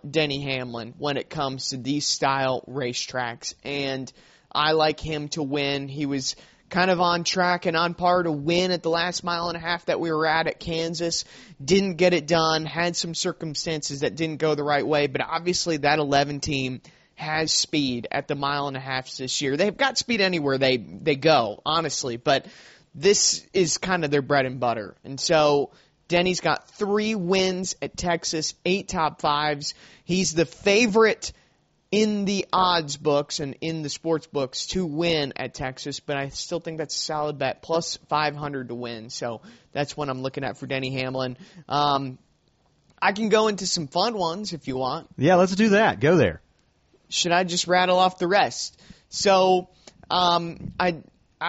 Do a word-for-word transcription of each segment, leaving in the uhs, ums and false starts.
Denny Hamlin when it comes to these style racetracks, and I like him to win. He was kind of on track and on par to win at the last mile and a half that we were at at Kansas. Didn't get it done, had some circumstances that didn't go the right way, but obviously that eleven team has speed at the mile and a half this year. They've got speed anywhere they, they go, honestly, but this is kind of their bread and butter. And so Denny's got three wins at Texas, eight top fives. He's the favorite in the odds books and in the sports books to win at Texas, but I still think that's a solid bet, plus five hundred to win. So that's what I'm looking at for Denny Hamlin. Um, I can go into some fun ones if you want. Yeah, let's do that. Go there. Should I just rattle off the rest? So um, I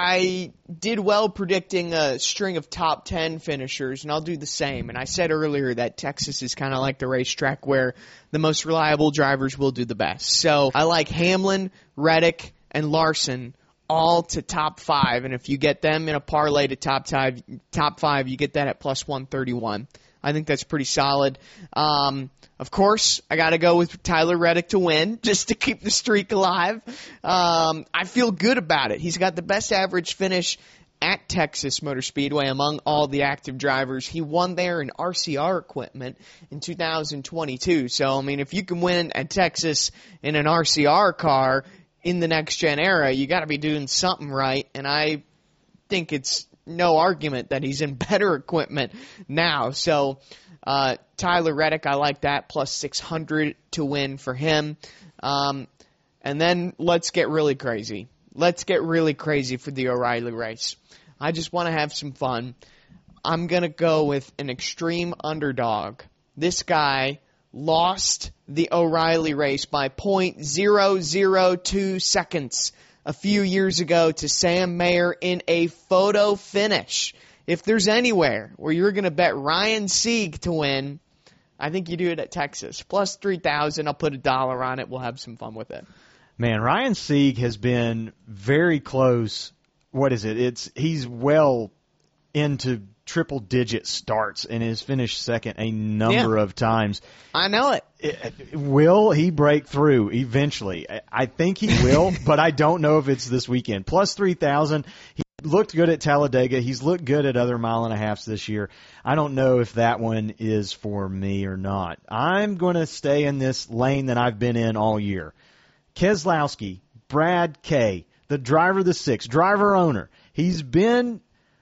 I did well predicting a string of top ten finishers, and I'll do the same. And I said earlier that Texas is kind of like the racetrack where the most reliable drivers will do the best. So I like Hamlin, Reddick, and Larson all to top five. And if you get them in a parlay to top five, top five, you get that at plus one thirty-one. I think that's pretty solid. Um, of course, I got to go with Tyler Reddick to win, just to keep the streak alive. Um, I feel good about it. He's got the best average finish at Texas Motor Speedway among all the active drivers. He won there in R C R equipment in two thousand twenty-two. So, I mean, if you can win at Texas in an R C R car in the next-gen era, you got to be doing something right, and I think it's no argument that he's in better equipment now. So uh, Tyler Reddick, I like that, plus six hundred to win for him. Um, and then let's get really crazy. Let's get really crazy for the O'Reilly race. I just want to have some fun. I'm going to go with an extreme underdog. This guy lost the O'Reilly race by point zero zero two seconds a few years ago to Sam Mayer in a photo finish. If there's anywhere where you're going to bet Ryan Sieg to win, I think you do it at Texas. Plus three thousand, I'll put a dollar on it. We'll have some fun with it. Man, Ryan Sieg has been very close. What is it? It's he's well into triple-digit starts and has finished second a number yeah. of times. I know it. it. Will he break through eventually? I think he will, but I don't know if it's this weekend. Plus three thousand. He looked good at Talladega. He's looked good at other mile and a halves this year. I don't know if that one is for me or not. I'm going to stay in this lane that I've been in all year. Keselowski, Brad K., the driver of the six, driver owner. He's been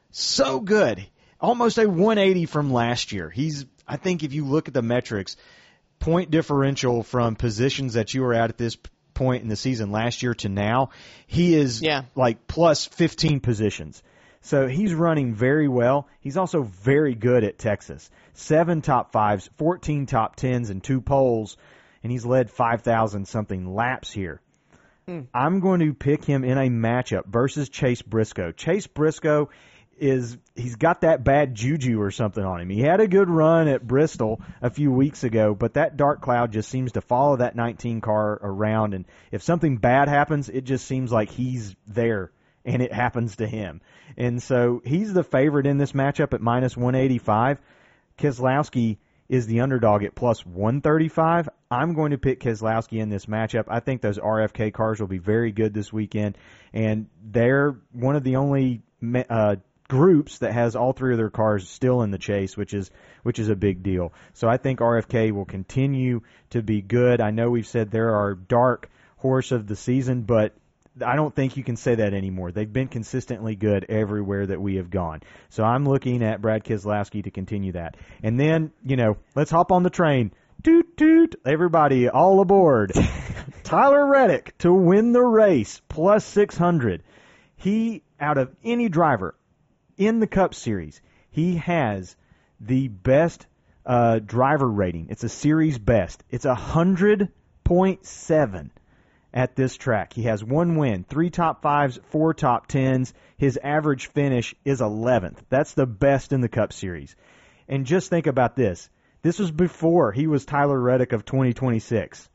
so good. Almost a one eighty from last year. He's, I think if you look at the metrics, point differential from positions that you were at at this point in the season last year to now, he is yeah. like plus fifteen positions. So he's running very well. He's also very good at Texas. Seven top fives, fourteen top tens, and two poles, and he's led five thousand something laps here. Mm. I'm going to pick him in a matchup versus Chase Briscoe. Chase Briscoe is he's got that bad juju or something on him. He had a good run at Bristol a few weeks ago, but that dark cloud just seems to follow that nineteen car around, and if something bad happens, it just seems like he's there, and it happens to him. And so he's the favorite in this matchup at minus one eighty-five. Keselowski is the underdog at plus one thirty-five. I'm going to pick Keselowski in this matchup. I think those R F K cars will be very good this weekend, and they're one of the only uh, groups that has all three of their cars still in the chase, which is which is a big deal. So I think R F K will continue to be good. I know we've said they're our dark horse of the season, but I don't think you can say that anymore. They've been consistently good everywhere that we have gone. So I'm looking at Brad Keselowski to continue that. And then, you know, let's hop on the train. Toot, toot. Everybody, all aboard. Tyler Reddick to win the race, plus six hundred. He, out of any driver in the Cup Series, he has the best uh, driver rating. It's a series best. It's one hundred point seven. At this track. He has one win, three top fives, four top tens. His average finish is eleventh. That's the best in the Cup Series. And just think about this. This was before he was Tyler Reddick of twenty twenty-six.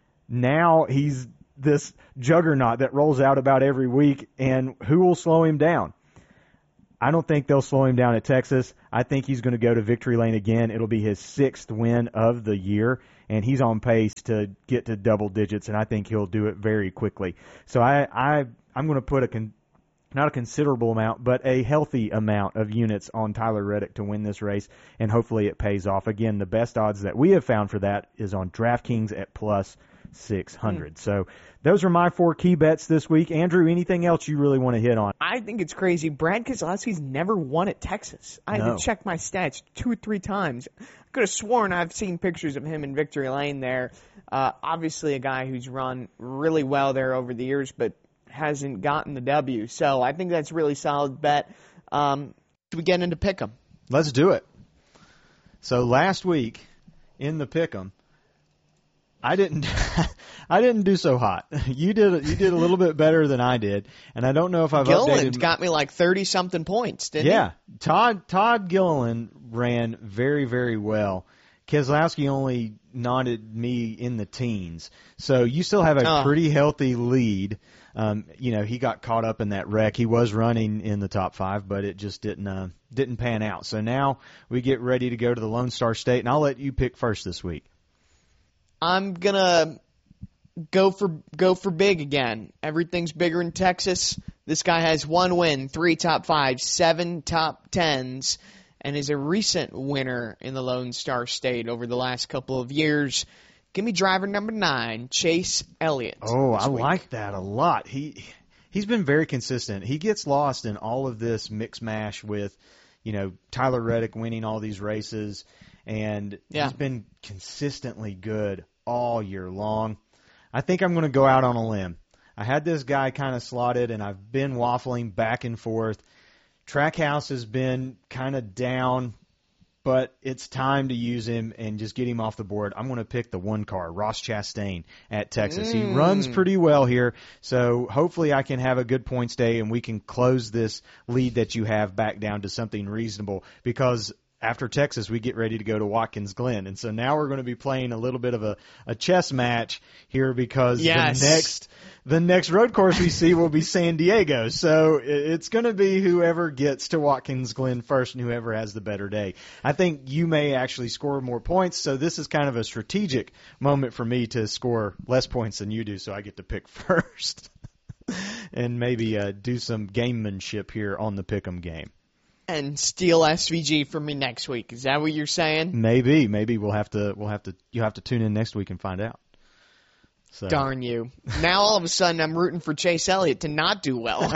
Now he's this juggernaut that rolls out about every week, and who will slow him down? I don't think they'll slow him down at Texas. I think he's going to go to victory lane again. It'll be his sixth win of the year, and he's on pace to get to double digits, and I think he'll do it very quickly. So I, I, I'm going to put a con- not a considerable amount, but a healthy amount of units on Tyler Reddick to win this race, and hopefully it pays off. Again, the best odds that we have found for that is on DraftKings at plus six hundred. Mm. So those are my four key bets this week. Andrew, anything else you really want to hit on? I think it's crazy. Brad Keselowski's never won at Texas. I no. had to check my stats two or three times. I could have sworn I've seen pictures of him in victory lane there. Uh, obviously a guy who's run really well there over the years, but hasn't gotten the W. So I think that's a really solid bet. Um, should we get into Pick'em? Let's do it. So last week in the Pick'em, I didn't I didn't do so hot. You did you did a little bit better than I did, and I don't know if I've Gilliland updated. got me like thirty something points, didn't yeah. he? Yeah. Todd Todd Gilliland ran very, very well. Keselowski only nodded me in the teens. So you still have a oh. pretty healthy lead. Um, you know, he got caught up in that wreck. He was running in the top five, but it just didn't uh, didn't pan out. So now we get ready to go to the Lone Star State, and I'll let you pick first this week. I'm gonna go for go for big again. Everything's bigger in Texas. This guy has one win, three top fives, seven top tens, and is a recent winner in the Lone Star State over the last couple of years. Give me driver number nine, Chase Elliott. Oh, I week. like that a lot. He he's been very consistent. He gets lost in all of this mix mash with, you know, Tyler Reddick winning all these races, and yeah. he's been consistently good all year long. I think I'm going to go out on a limb. I had this guy kind of slotted, and I've been waffling back and forth. Trackhouse has been kind of down, but it's time to use him and just get him off the board. I'm going to pick the one car, Ross Chastain at Texas. Mm. He runs pretty well here, so hopefully I can have a good points day and we can close this lead that you have back down to something reasonable, because after Texas, we get ready to go to Watkins Glen. And so now we're going to be playing a little bit of a, a chess match here, because yes. the next the next road course we see will be San Diego. So it's going to be whoever gets to Watkins Glen first and whoever has the better day. I think you may actually score more points, so this is kind of a strategic moment for me to score less points than you do, so I get to pick first and maybe uh, do some gamemanship here on the Pick'em game. And steal S V G from me next week. Is that what you're saying? Maybe, maybe we'll have to, we'll have to, you have to tune in next week and find out. So. Darn you! Now all of a sudden I'm rooting for Chase Elliott to not do well.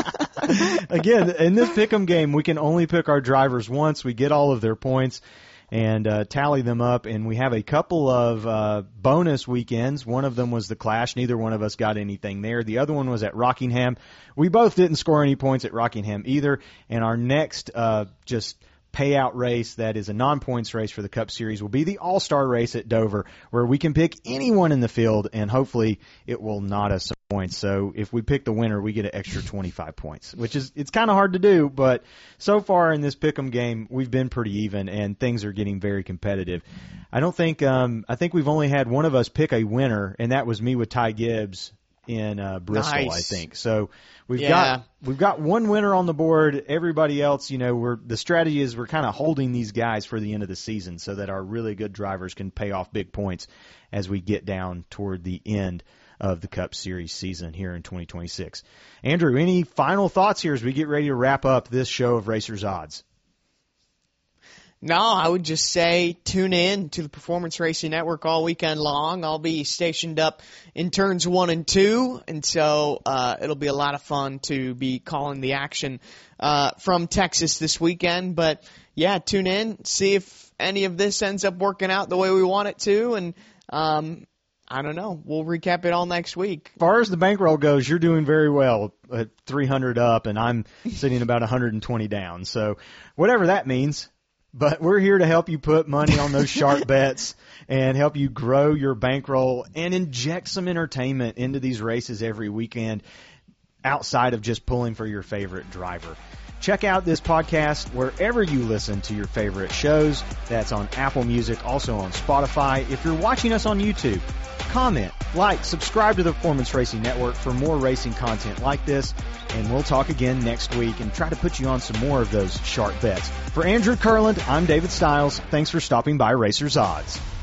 Again, in this Pick'em game, we can only pick our drivers once. We get all of their points and uh, tally them up, and we have a couple of uh, bonus weekends. One of them was the Clash. Neither one of us got anything there. The other one was at Rockingham. We both didn't score any points at Rockingham either, and our next uh, just payout race that is a non-points race for the Cup Series will be the All-Star race at Dover, where we can pick anyone in the field, and hopefully it will knot us some points. So if we pick the winner, we get an extra twenty-five points, which is, it's kind of hard to do, but so far in this Pick'em game, we've been pretty even, and things are getting very competitive. I don't think, um, I think we've only had one of us pick a winner, and that was me with Ty Gibbs in uh, Bristol, nice. I think. So we've yeah. got we've got one winner on the board. Everybody else, you know, we're the strategy is we're kind of holding these guys for the end of the season so that our really good drivers can pay off big points as we get down toward the end of the Cup Series season here in twenty twenty-six. Andrew, any final thoughts here as we get ready to wrap up this show of Racers Odds? No, I would just say tune in to the Performance Racing Network all weekend long. I'll be stationed up in turns one and two, and so uh, it'll be a lot of fun to be calling the action uh, from Texas this weekend. But, yeah, tune in, see if any of this ends up working out the way we want it to, and um, I don't know. We'll recap it all next week. As far as the bankroll goes, you're doing very well at three hundred up, and I'm sitting about one hundred twenty down. So whatever that means. But we're here to help you put money on those sharp bets and help you grow your bankroll and inject some entertainment into these races every weekend outside of just pulling for your favorite driver. Check out this podcast wherever you listen to your favorite shows. That's on Apple Music, also on Spotify. If you're watching us on YouTube, comment, like, subscribe to the Performance Racing Network for more racing content like this. And we'll talk again next week and try to put you on some more of those sharp bets. For Andrew Kurland, I'm David Stiles. Thanks for stopping by Racers Odds.